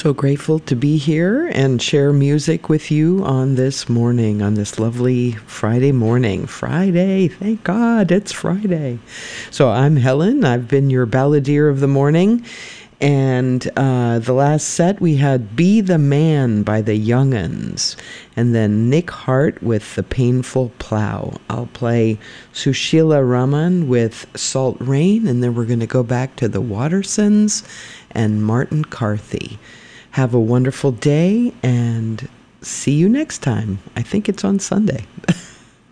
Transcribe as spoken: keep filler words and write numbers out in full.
So grateful to be here and share music with you on this morning, on this lovely Friday morning. Friday, thank God, it's Friday. So I'm Helen. I've been your balladeer of the morning. And uh, the last set we had Be the Man by the Young'uns, and then Nick Hart with The Painful Plow. I'll play Sushila Raman with Salt Rain, and then we're going to go back to the Wattersons and Martin Carthy. Have a wonderful day, and see you next time. I think it's on Sunday.